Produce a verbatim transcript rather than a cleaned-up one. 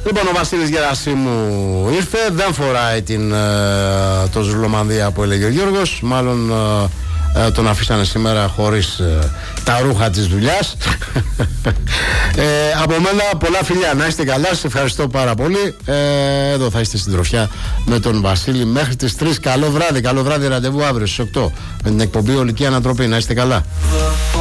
Λοιπόν, ο Βασίλης Γερασίμου ήρθε, δεν φοράει την, ε, το Ζουλομανδία που έλεγε ο Γιώργος. Μάλλον ε, ε, τον αφήσανε σήμερα χωρίς ε, τα ρούχα της δουλειάς. ε, από μένα πολλά φιλιά, να είστε καλά, σας ευχαριστώ πάρα πολύ. ε, Εδώ θα είστε στην τροφιά με τον Βασίλη μέχρι τις τρεις. Καλό βράδυ, καλό βράδυ, ραντεβού αύριο στις οκτώ με την εκπομπή Ολική Ανατροπή. Να είστε καλά.